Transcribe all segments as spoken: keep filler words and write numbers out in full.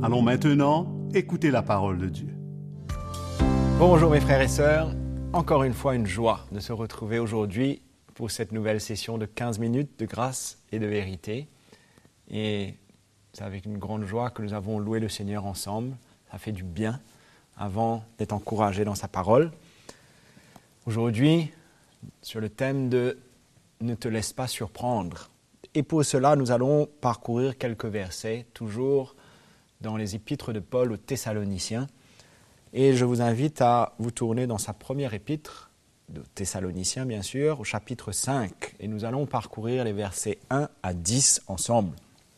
Allons maintenant écouter la parole de Dieu. Bonjour mes frères et sœurs, encore une fois une joie de se retrouver aujourd'hui pour cette nouvelle session de quinze minutes de grâce et de vérité. Et c'est avec une grande joie que nous avons loué le Seigneur ensemble. Ça fait du bien avant d'être encouragé dans sa parole. Aujourd'hui, sur le thème de « Ne te laisse pas surprendre ». Et pour cela, nous allons parcourir quelques versets, toujours dans les épîtres de Paul aux Thessaloniciens. Et je vous invite à vous tourner dans sa première épître, de Thessaloniciens bien sûr, au chapitre cinq. Et nous allons parcourir les versets un à dix ensemble.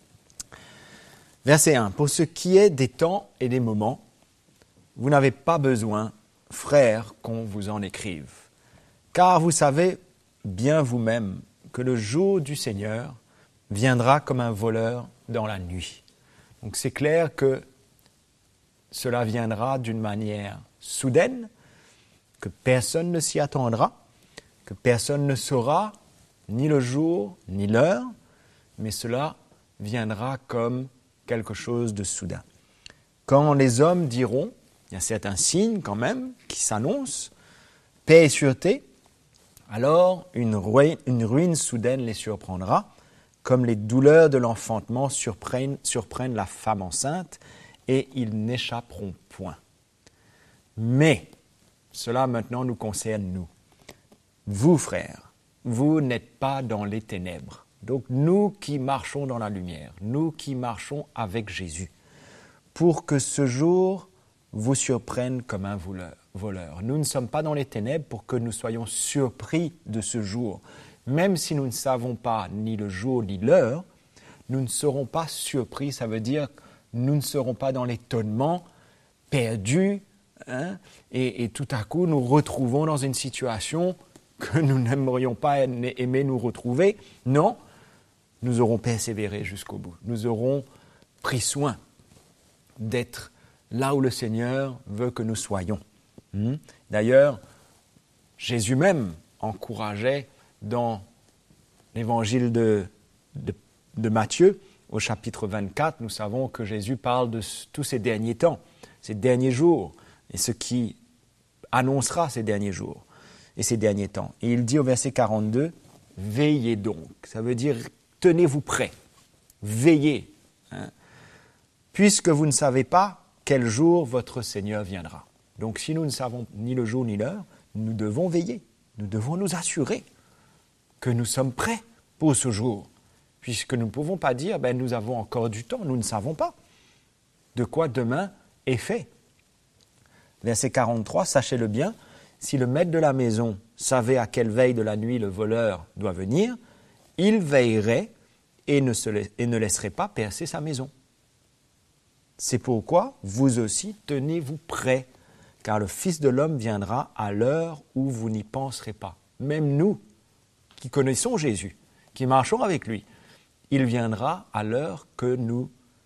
Verset un. « Pour ce qui est des temps et des moments, vous n'avez pas besoin, frères, qu'on vous en écrive. Car vous savez bien vous-même que le jour du Seigneur viendra comme un voleur dans la nuit. » Donc c'est clair que cela viendra d'une manière soudaine, que personne ne s'y attendra, que personne ne saura ni le jour ni l'heure, mais cela viendra comme quelque chose de soudain. Quand les hommes diront, il y a certains signes quand même qui s'annoncent, paix et sûreté, alors une ruine, une ruine soudaine les surprendra, comme les douleurs de l'enfantement surprennent, surprennent la femme enceinte, et ils n'échapperont point. Mais, cela maintenant nous concerne nous. Vous, frères, vous n'êtes pas dans les ténèbres. Donc nous qui marchons dans la lumière, nous qui marchons avec Jésus, pour que ce jour vous surprenne comme un voleur. voleur. Nous ne sommes pas dans les ténèbres pour que nous soyons surpris de ce jour. Même si nous ne savons pas ni le jour ni l'heure, nous ne serons pas surpris. Ça veut dire que nous ne serons pas dans l'étonnement, perdus, hein, et, et tout à coup nous retrouvons dans une situation que nous n'aimerions pas aimer nous retrouver. Non, nous aurons persévéré jusqu'au bout. Nous aurons pris soin d'être là où le Seigneur veut que nous soyons. Hmm? D'ailleurs, Jésus même encourageait dans l'évangile de, de, de Matthieu, au chapitre vingt-quatre, nous savons que Jésus parle de tous ces derniers temps, ces derniers jours, et ce qui annoncera ces derniers jours et ces derniers temps. Et il dit au verset quarante-deux, « Veillez donc », ça veut dire « tenez-vous prêts, veillez, hein, puisque vous ne savez pas quel jour votre Seigneur viendra. » Donc si nous ne savons ni le jour ni l'heure, nous devons veiller, nous devons nous assurer que nous sommes prêts pour ce jour, puisque nous ne pouvons pas dire ben, « nous avons encore du temps », nous ne savons pas de quoi demain est fait. Verset quarante-trois, « Sachez-le bien, si le maître de la maison savait à quelle veille de la nuit le voleur doit venir, il veillerait et ne, se la- et ne laisserait pas percer sa maison. C'est pourquoi vous aussi tenez-vous prêts, car le Fils de l'homme viendra à l'heure où vous n'y penserez pas. » Même nous, qui connaissons Jésus, qui marchons avec lui, il viendra à l'heure que nous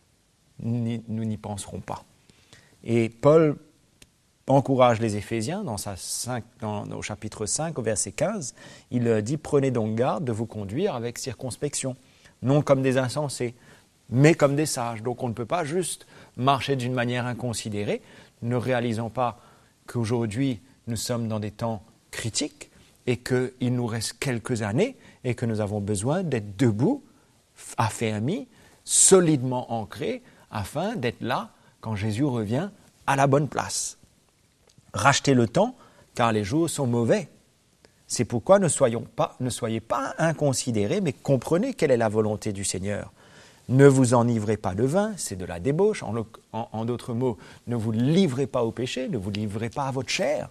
n'y, nous n'y penserons pas. Et Paul encourage les Éphésiens dans sa cinq, dans, au chapitre cinq, au verset quinze. Il leur dit « Prenez donc garde de vous conduire avec circonspection, non comme des insensés, mais comme des sages. » Donc on ne peut pas juste marcher d'une manière inconsidérée, ne réalisant pas qu'aujourd'hui nous sommes dans des temps critiques et qu'il nous reste quelques années et que nous avons besoin d'être debout, affermis, solidement ancrés, afin d'être là quand Jésus revient à la bonne place. Rachetez le temps, car les jours sont mauvais. C'est pourquoi ne, soyons pas, ne soyez pas inconsidérés, mais comprenez quelle est la volonté du Seigneur. Ne vous enivrez pas de vin, c'est de la débauche. En, en, en d'autres mots, ne vous livrez pas au péché, ne vous livrez pas à votre chair,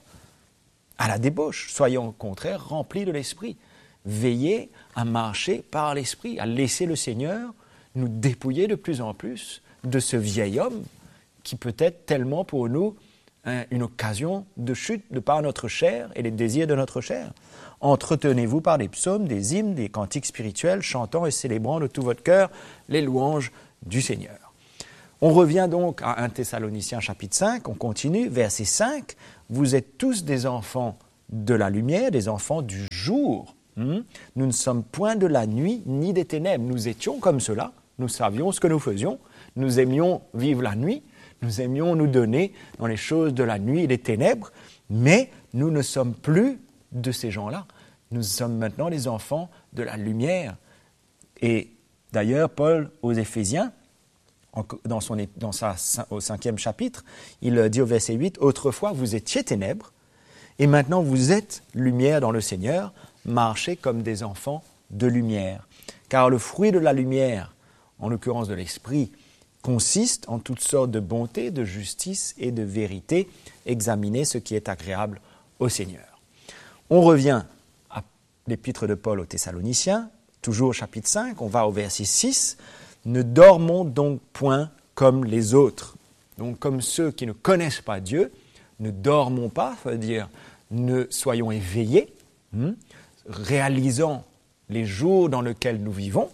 à la débauche. Soyez au contraire remplis de l'Esprit. Veillez à marcher par l'Esprit, à laisser le Seigneur nous dépouiller de plus en plus de ce vieil homme qui peut être tellement pour nous hein, une occasion de chute de par notre chair et les désirs de notre chair. Entretenez-vous par des psaumes, des hymnes, des cantiques spirituels, chantant et célébrant de tout votre cœur les louanges du Seigneur. On revient donc à un Thessaloniciens chapitre cinq, on continue, verset cinq. « Vous êtes tous des enfants de la lumière, des enfants du jour. Hmm? Nous ne sommes point de la nuit ni des ténèbres. » Nous étions comme cela nous savions ce que nous faisions, nous aimions vivre la nuit, nous aimions nous donner dans les choses de la nuit et des ténèbres, mais nous ne sommes plus de ces gens-là. Nous sommes maintenant les enfants de la lumière. Et d'ailleurs, Paul, aux Éphésiens, dans, son, dans sa, au cinquième chapitre, il dit au verset huit, « Autrefois, vous étiez ténèbres, et maintenant vous êtes lumière dans le Seigneur, marchez comme des enfants de lumière. Car le fruit de la lumière, en l'occurrence de l'esprit, consiste en toutes sortes de bonté, de justice et de vérité. Examinez ce qui est agréable au Seigneur. » On revient à l'épître de Paul aux Thessaloniciens, toujours au chapitre cinq, on va au verset six. « Ne dormons donc point comme les autres. » Donc comme ceux qui ne connaissent pas Dieu, ne dormons pas, ça veut dire ne soyons éveillés, hein, réalisant les jours dans lesquels nous vivons,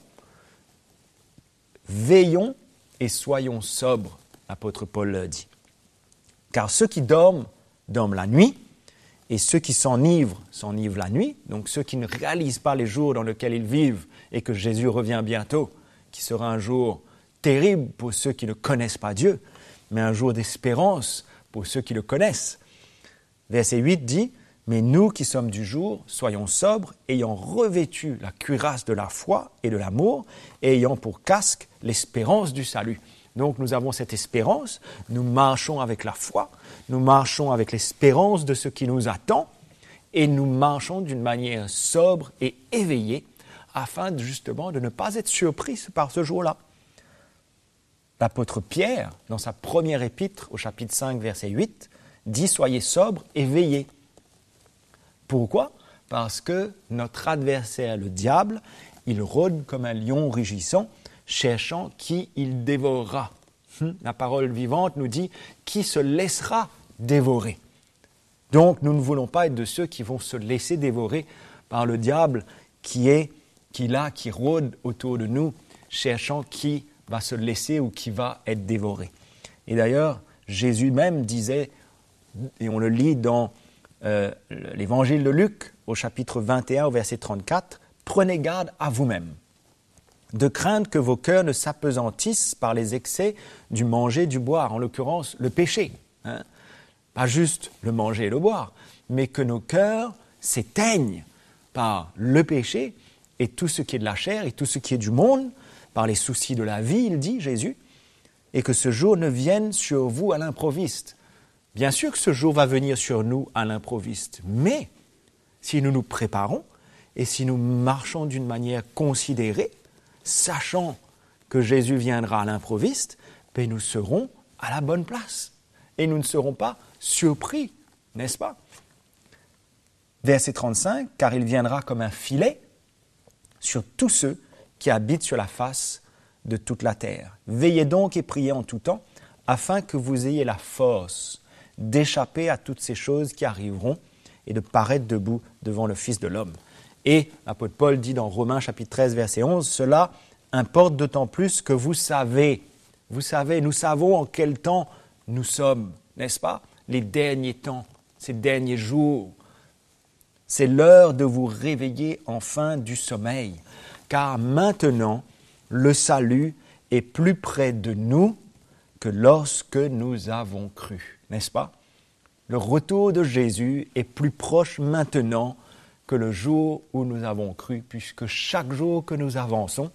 veillons et soyons sobres, l'apôtre Paul le dit. Car ceux qui dorment, dorment la nuit, et ceux qui s'enivrent, s'enivrent la nuit. Donc ceux qui ne réalisent pas les jours dans lesquels ils vivent et que Jésus revient bientôt, qui sera un jour terrible pour ceux qui ne connaissent pas Dieu, mais un jour d'espérance pour ceux qui le connaissent. Verset huit dit, « Mais nous qui sommes du jour, soyons sobres, ayant revêtu la cuirasse de la foi et de l'amour, et ayant pour casque l'espérance du salut. » Donc nous avons cette espérance, nous marchons avec la foi, nous marchons avec l'espérance de ce qui nous attend, et nous marchons d'une manière sobre et éveillée, afin justement de ne pas être surpris par ce jour-là. L'apôtre Pierre, dans sa première épître, au chapitre cinq, verset huit, dit « Soyez sobres et veillez ». Pourquoi ? Parce que notre adversaire, le diable, il rôde comme un lion rugissant, cherchant qui il dévorera. La parole vivante nous dit « qui se laissera dévorer ». Donc nous ne voulons pas être de ceux qui vont se laisser dévorer par le diable qui est, qui là, qui rôde autour de nous, cherchant qui va se laisser ou qui va être dévoré. Et d'ailleurs, Jésus même disait, et on le lit dans euh, l'évangile de Luc, au chapitre vingt et un, au verset trente-quatre, « Prenez garde à vous-même, de craindre que vos cœurs ne s'apesantissent par les excès du manger et du boire, en l'occurrence le péché. Hein. Pas juste le manger et le boire, mais que nos cœurs s'éteignent par le péché et tout ce qui est de la chair et tout ce qui est du monde, par les soucis de la vie, il dit, Jésus, et que ce jour ne vienne sur vous à l'improviste. Bien sûr que ce jour va venir sur nous à l'improviste, mais si nous nous préparons et si nous marchons d'une manière considérée, sachant que Jésus viendra à l'improviste, ben nous serons à la bonne place et nous ne serons pas surpris, n'est-ce pas? Verset trente-cinq, « Car il viendra comme un filet sur tous ceux qui habitent sur la face de toute la terre. Veillez donc et priez en tout temps, afin que vous ayez la force d'échapper à toutes ces choses qui arriveront et de paraître debout devant le Fils de l'homme. » Et l'apôtre Paul dit dans Romains chapitre treize, verset onze, « Cela importe d'autant plus que vous savez, vous savez, nous savons en quel temps nous sommes, n'est-ce pas? Les derniers temps, ces derniers jours. C'est l'heure de vous réveiller enfin du sommeil, car maintenant, le salut est plus près de nous que lorsque nous avons cru, n'est-ce pas? Le retour de Jésus est plus proche maintenant que le jour où nous avons cru, puisque chaque jour que nous avançons,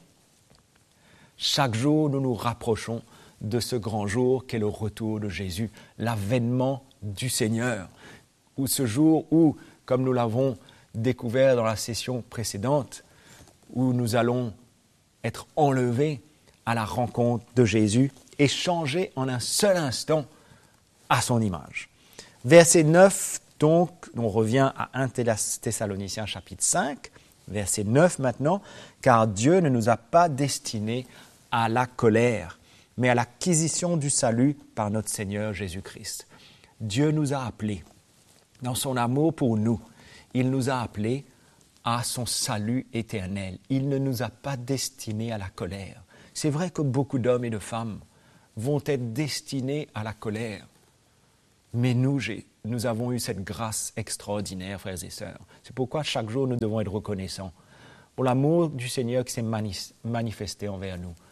chaque jour nous nous rapprochons de ce grand jour qu'est le retour de Jésus, l'avènement du Seigneur, ou ce jour où, comme nous l'avons découvert dans la session précédente, où nous allons être enlevés à la rencontre de Jésus et changés en un seul instant à son image. Verset neuf, donc, on revient à premier Thessaloniciens chapitre cinq, verset neuf maintenant, « Car Dieu ne nous a pas destinés à la colère, mais à l'acquisition du salut par notre Seigneur Jésus-Christ. » Dieu nous a appelés, dans son amour pour nous, il nous a appelés à son salut éternel. Il ne nous a pas destinés à la colère. C'est vrai que beaucoup d'hommes et de femmes vont être destinés à la colère. Mais nous, j'ai, nous avons eu cette grâce extraordinaire, frères et sœurs. C'est pourquoi chaque jour, nous devons être reconnaissants pour l'amour du Seigneur qui s'est mani- manifesté envers nous.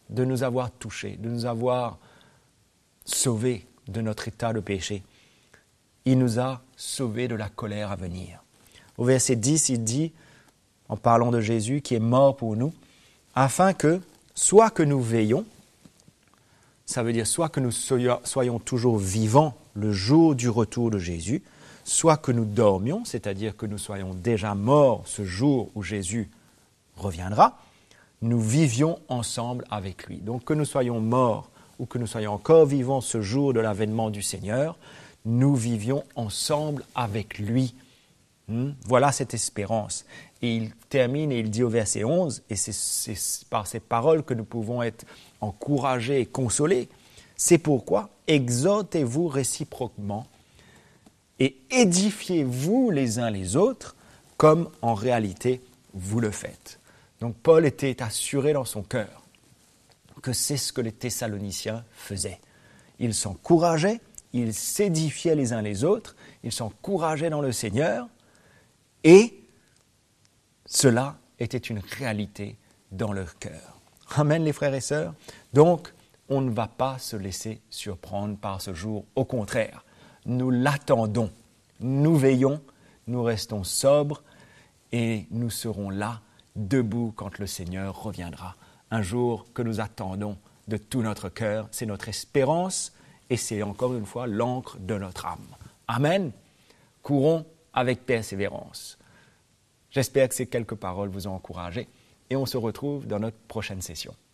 de nous avoir touchés, de nous avoir sauvés de notre état de péché. Il nous a sauvés de la colère à venir. Au verset dix, il dit, en parlant de Jésus qui est mort pour nous, afin que, soit que nous veillons, ça veut dire soit que nous soyons toujours vivants le jour du retour de Jésus, soit que nous dormions, c'est-à-dire que nous soyons déjà morts ce jour où Jésus reviendra, nous vivions ensemble avec lui. Donc que nous soyons morts ou que nous soyons encore vivants ce jour de l'avènement du Seigneur, nous vivions ensemble avec lui. Hmm? Voilà cette espérance. Et il termine et il dit au verset onze, et c'est, c'est par ces paroles que nous pouvons être encouragés et consolés. C'est pourquoi exhortez-vous réciproquement et édifiez-vous les uns les autres comme en réalité vous le faites. Donc Paul était assuré dans son cœur que c'est ce que les Thessaloniciens faisaient. Ils s'encourageaient, ils s'édifiaient les uns les autres, ils s'encourageaient dans le Seigneur et cela était une réalité dans leur cœur. Amen les frères et sœurs. Donc, on ne va pas se laisser surprendre par ce jour. Au contraire, nous l'attendons, nous veillons, nous restons sobres et nous serons là, debout quand le Seigneur reviendra. Un jour que nous attendons de tout notre cœur, c'est notre espérance et c'est encore une fois l'encre de notre âme. Amen. Courons avec persévérance. J'espère que ces quelques paroles vous ont encouragé et on se retrouve dans notre prochaine session.